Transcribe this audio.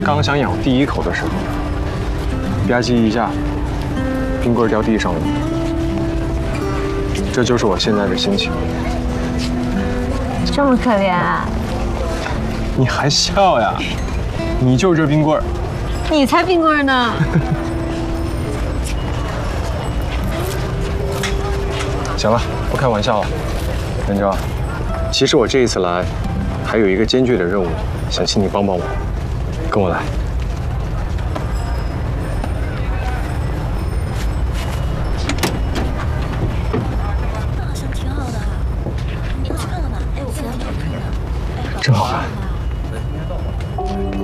刚想咬第一口的时候，吧唧一下，冰棍掉地上了。这就是我现在的心情。 这么可怜啊？ 你还笑呀？你就是这冰棍儿。 你才冰棍呢！ 行了，不开玩笑了，元昭。其实我这一次来，还有一个艰巨的任务，想请你帮帮我，跟我来。